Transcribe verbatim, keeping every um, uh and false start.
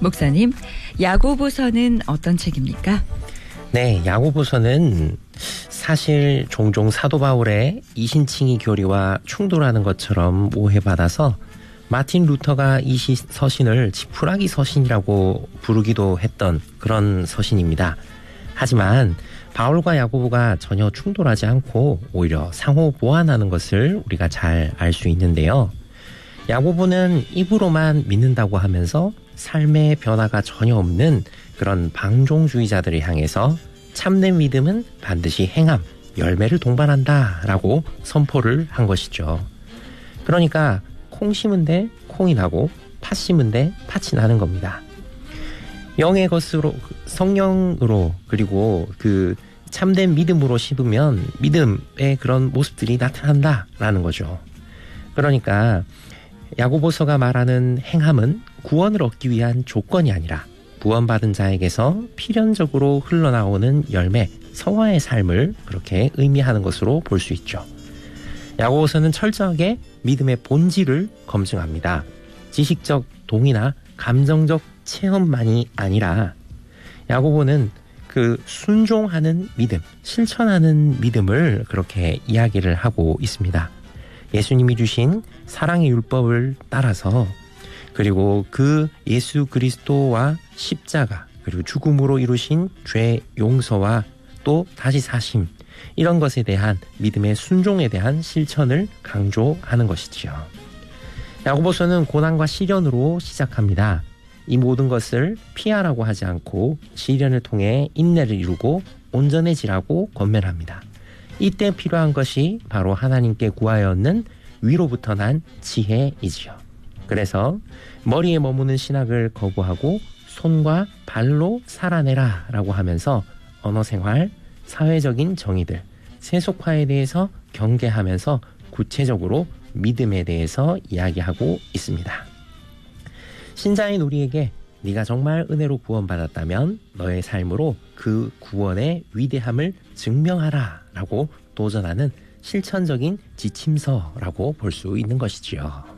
목사님, 야고보서는 어떤 책입니까? 네, 야고보서는 사실 종종 사도 바울의 이신칭의 교리와 충돌하는 것처럼 오해받아서 마틴 루터가 이 시, 서신을 지푸라기 서신이라고 부르기도 했던 그런 서신입니다. 하지만 바울과 야고보가 전혀 충돌하지 않고 오히려 상호 보완하는 것을 우리가 잘 알 수 있는데요. 야고보는 입으로만 믿는다고 하면서 삶의 변화가 전혀 없는 그런 방종주의자들을 향해서 참된 믿음은 반드시 행함, 열매를 동반한다 라고 선포를 한 것이죠. 그러니까 콩 심은 데 콩이 나고 팥 심은 데 팥이 나는 겁니다. 영의 것으로, 성령으로, 그리고 그 참된 믿음으로 심으면 믿음의 그런 모습들이 나타난다라는 거죠. 그러니까 야고보서가 말하는 행함은 구원을 얻기 위한 조건이 아니라 구원받은 자에게서 필연적으로 흘러나오는 열매, 성화의 삶을 그렇게 의미하는 것으로 볼 수 있죠. 야고보서는 철저하게 믿음의 본질을 검증합니다. 지식적 동의나 감정적 체험만이 아니라 야고보는 그 순종하는 믿음, 실천하는 믿음을 그렇게 이야기를 하고 있습니다. 예수님이 주신 사랑의 율법을 따라서, 그리고 그 예수 그리스도와 십자가, 그리고 죽음으로 이루신 죄 용서와 또 다시 사심, 이런 것에 대한 믿음의 순종에 대한 실천을 강조하는 것이지요. 야고보서는 고난과 시련으로 시작합니다. 이 모든 것을 피하라고 하지 않고 시련을 통해 인내를 이루고 온전해지라고 권면합니다. 이때 필요한 것이 바로 하나님께 구하여 얻는 위로부터 난 지혜이지요. 그래서 머리에 머무는 신학을 거부하고 손과 발로 살아내라 라고 하면서 언어생활, 사회적인 정의들, 세속화에 대해서 경계하면서 구체적으로 믿음에 대해서 이야기하고 있습니다. 신자인 우리에게 네가 정말 은혜로 구원받았다면 너의 삶으로 그 구원의 위대함을 증명하라 라고 도전하는 실천적인 지침서라고 볼 수 있는 것이지요.